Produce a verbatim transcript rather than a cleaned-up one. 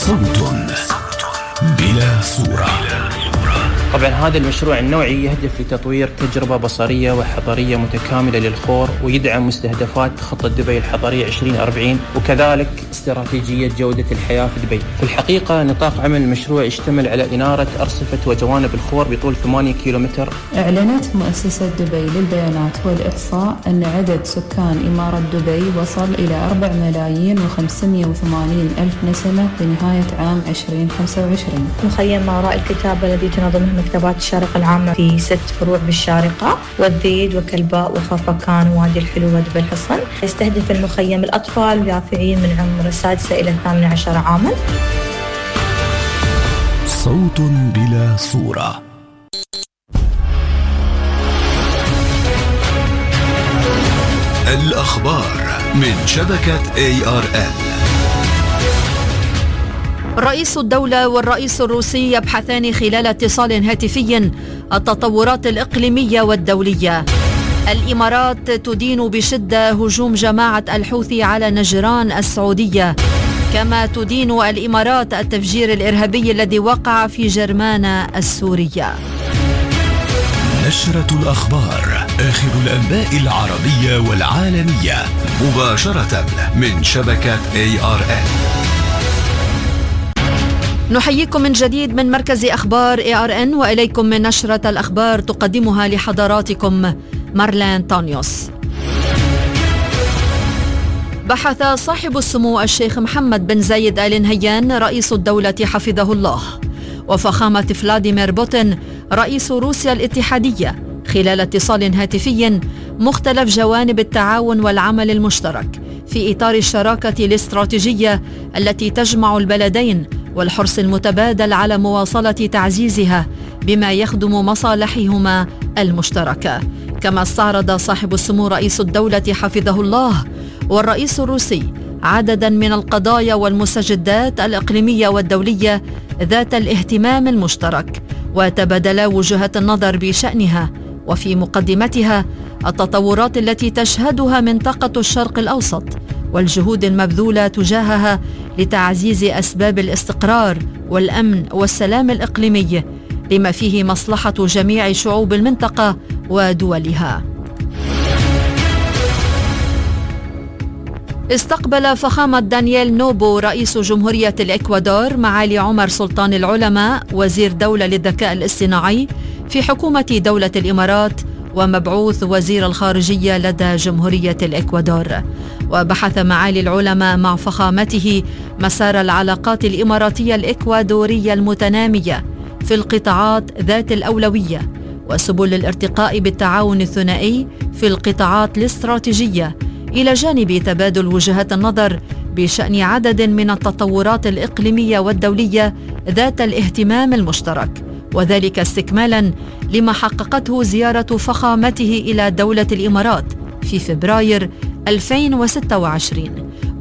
صوت بلا صورة. طبعا هذا المشروع النوعي يهدف لتطوير تجربة بصرية وحضرية متكاملة للخور، ويدعم مستهدفات خطة دبي الحضرية عشرين أربعين، وكذلك استراتيجية جودة الحياة في دبي. في الحقيقة نطاق عمل المشروع يشتمل على إنارة أرصفة وجوانب الخور بطول ثمانية كيلومتر. أعلنت مؤسسة دبي للبيانات والإحصاء أن عدد سكان إمارة دبي وصل إلى أربعة ملايين وخمسمائة وثمانين ألف نسمة بنهاية عام عشرين خمسة وعشرين. مخيم ما وراء الكتابة الذي تنظمه مكتبات الشارقة العامة في ست فروع بالشارقة والذيد وكلباء وخفقان ووادي الحلو ودبي الحصن. يستهدف المخيم الأطفال اليافعين من عمر السادسة إلى الثامنة عشر عاما. صوت بلا صورة. الأخبار من شبكة إيه آر إل. رئيس الدولة والرئيس الروسي يبحثان خلال اتصال هاتفي التطورات الإقليمية والدولية. الإمارات تدين بشدة هجوم جماعة الحوثي على نجران السعودية، كما تدين الإمارات التفجير الإرهابي الذي وقع في جرمانة السورية. نشرة الأخبار، آخر الأنباء العربية والعالمية، مباشرة من شبكة إيه آر إل. نحييكم من جديد من مركز أخبار إيه آر إن، وإليكم من نشرة الأخبار تقدمها لحضراتكم مارلين تونيوس. بحث صاحب السمو الشيخ محمد بن زايد آل نهيان رئيس الدولة حفظه الله وفخامة فلاديمير بوتين رئيس روسيا الاتحادية خلال اتصال هاتفي مختلف جوانب التعاون والعمل المشترك في إطار الشراكة الاستراتيجية التي تجمع البلدين والحرص المتبادل على مواصلة تعزيزها بما يخدم مصالحهما المشتركة. كما استعرض صاحب السمو رئيس الدولة حفظه الله والرئيس الروسي عددا من القضايا والمستجدات الإقليمية والدولية ذات الاهتمام المشترك، وتبادلا وجهات النظر بشأنها، وفي مقدمتها التطورات التي تشهدها منطقة الشرق الأوسط والجهود المبذولة تجاهها لتعزيز أسباب الاستقرار والأمن والسلام الإقليمي لما فيه مصلحة جميع شعوب المنطقة ودولها. استقبل فخامة دانييل نوبو رئيس جمهورية الإكوادور معالي عمر سلطان العلماء وزير دولة للذكاء الاصطناعي في حكومة دولة الإمارات ومبعوث وزير الخارجية لدى جمهورية الإكوادور. وبحث معالي العلماء مع فخامته مسار العلاقات الإماراتية الإكوادورية المتنامية في القطاعات ذات الأولوية وسبل الارتقاء بالتعاون الثنائي في القطاعات الاستراتيجية، إلى جانب تبادل وجهات النظر بشأن عدد من التطورات الإقليمية والدولية ذات الاهتمام المشترك، وذلك استكمالا لما حققته زيارة فخامته إلى دولة الإمارات في فبراير ألفين وستة وعشرين